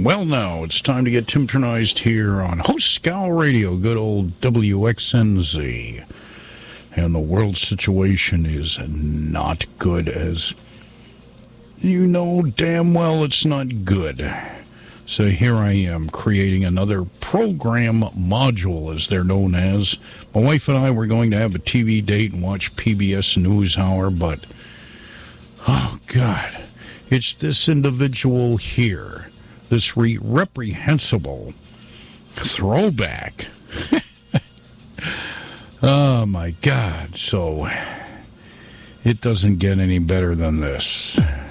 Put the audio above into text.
Well, now it's time to get Timtronized here on Host Scowl Radio, good old WXNZ. And the world situation is not good, as you know damn well it's not good. So here I am creating another program module, as they're known as. My wife and I were going to have a TV date and watch PBS NewsHour, but, oh God, it's this individual here. This reprehensible throwback. Oh, my God. So it doesn't get any better than this.